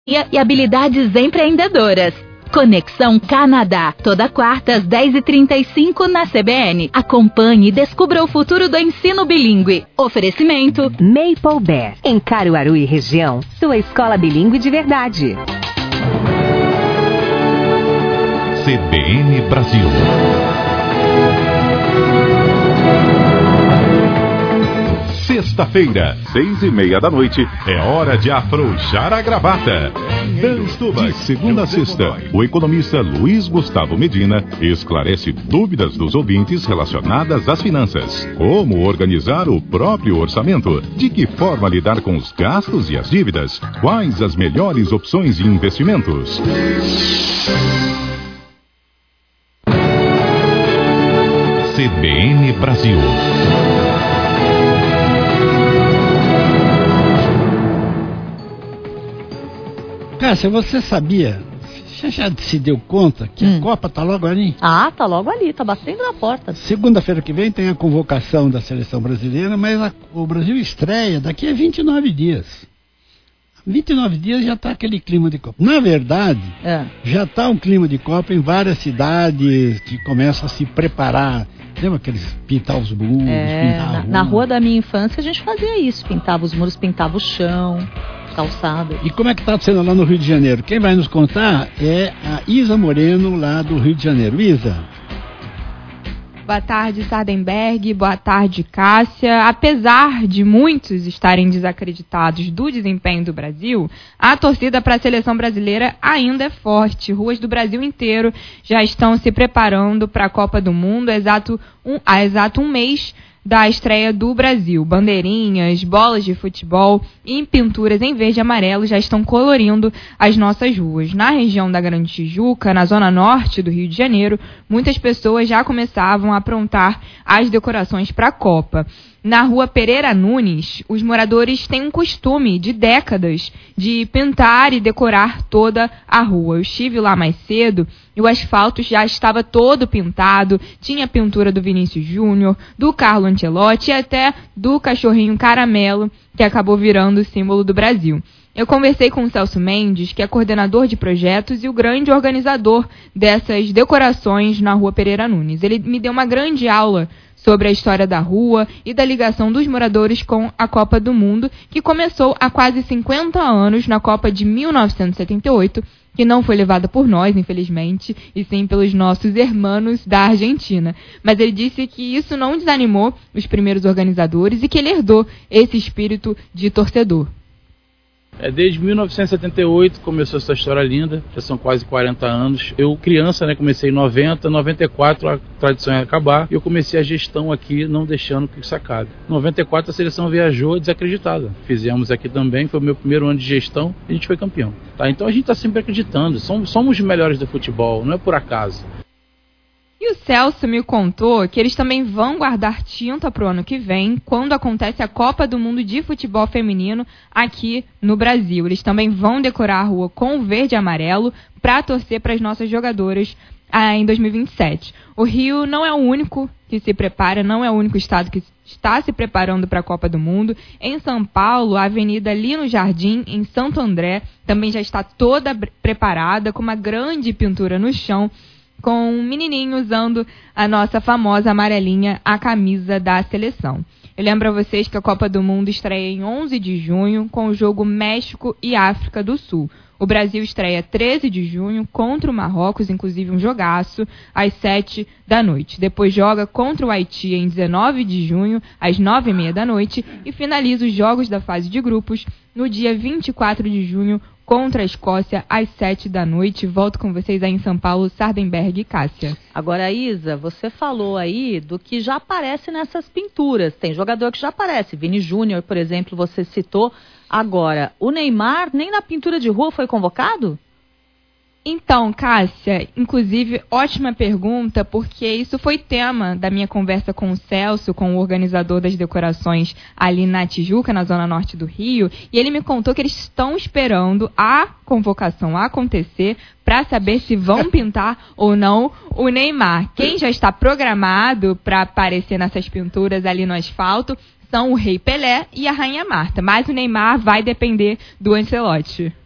E habilidades empreendedoras. Conexão Canadá, toda quarta às 10h35 na CBN. Acompanhe e descubra o futuro do ensino bilíngue. Oferecimento Maple Bear, em Caruaru e região, sua escola bilíngue de verdade. CBN Brasil. Sexta-feira, 6h30, é hora de afrouxar a gravata. De segunda a sexta, o economista Luiz Gustavo Medina esclarece dúvidas dos ouvintes relacionadas às finanças. Como organizar o próprio orçamento? De que forma lidar com os gastos e as dívidas? Quais as melhores opções de investimentos? CBN Brasil. Cássia, você sabia, você já se deu conta que a Copa tá logo ali? Ah, tá logo ali, tá batendo na porta. Segunda-feira que vem tem a convocação da seleção brasileira, mas o Brasil estreia daqui a 29 dias. 29 dias já tá aquele clima de Copa. Na verdade, já tá um clima de Copa em várias cidades que começam a se preparar. Lembra aqueles pintar os muros, pintar a rua? Na rua da minha infância a gente fazia isso, pintava os muros, pintava o chão, calçada. E como é que tá sendo lá no Rio de Janeiro? Quem vai nos contar é a Isa Moreno, lá do Rio de Janeiro. Isa. Boa tarde, Sardenberg. Boa tarde, Cássia. Apesar de muitos estarem desacreditados do desempenho do Brasil, a torcida para a seleção brasileira ainda é forte. Ruas do Brasil inteiro já estão se preparando para a Copa do Mundo há exato um mês da estreia do Brasil. Bandeirinhas, bolas de futebol e pinturas em verde e amarelo já estão colorindo as nossas ruas. Na região da Grande Tijuca, na zona norte do Rio de Janeiro, muitas pessoas já começavam a aprontar as decorações para a Copa. Na rua Pereira Nunes, os moradores têm um costume de décadas de pintar e decorar toda a rua. Eu estive lá mais cedo e o asfalto já estava todo pintado, tinha pintura do Vinícius Júnior, do Carlo Ancelotti e até do cachorrinho Caramelo, que acabou virando o símbolo do Brasil. Eu conversei com o Celso Mendes, que é coordenador de projetos e o grande organizador dessas decorações na rua Pereira Nunes. Ele me deu uma grande aula sobre a história da rua e da ligação dos moradores com a Copa do Mundo, que começou há quase 50 anos na Copa de 1978, que não foi levada por nós, infelizmente, e sim pelos nossos irmãos da Argentina. Mas ele disse que isso não desanimou os primeiros organizadores e que ele herdou esse espírito de torcedor. Desde 1978 começou essa história linda, já são quase 40 anos. Eu, criança, comecei em 90, 94 a tradição ia acabar e eu comecei a gestão aqui, não deixando que isso acabe. Em 94 a seleção viajou desacreditada. Fizemos aqui também, foi o meu primeiro ano de gestão e a gente foi campeão. Então a gente está sempre acreditando, somos os melhores do futebol, não é por acaso. E o Celso me contou que eles também vão guardar tinta para o ano que vem, quando acontece a Copa do Mundo de Futebol Feminino aqui no Brasil. Eles também vão decorar a rua com verde e amarelo para torcer para as nossas jogadoras em 2027. O Rio não é o único que se prepara, não é o único estado que está se preparando para a Copa do Mundo. Em São Paulo, a Avenida Lino Jardim, em Santo André, também já está toda preparada, com uma grande pintura no chão, com um menininho usando a nossa famosa amarelinha, a camisa da seleção. Eu lembro a vocês que a Copa do Mundo estreia em 11 de junho com o jogo México e África do Sul. O Brasil estreia 13 de junho contra o Marrocos, inclusive um jogaço, às 7 da noite. Depois joga contra o Haiti em 19 de junho, às 9h30 da noite, e finaliza os jogos da fase de grupos no dia 24 de junho, contra a Escócia, às 7 da noite. Volto com vocês aí em São Paulo, Sardenberg e Cássia. Agora, Isa, você falou aí do que já aparece nessas pinturas. Tem jogador que já aparece. Vini Júnior, por exemplo, você citou. Agora, o Neymar nem na pintura de rua foi convocado? Então, Cássia, inclusive, ótima pergunta, porque isso foi tema da minha conversa com o Celso, com o organizador das decorações ali na Tijuca, na zona norte do Rio, e ele me contou que eles estão esperando a convocação acontecer para saber se vão pintar ou não o Neymar. Quem já está programado para aparecer nessas pinturas ali no asfalto são o Rei Pelé e a Rainha Marta, mas o Neymar vai depender do Ancelotti.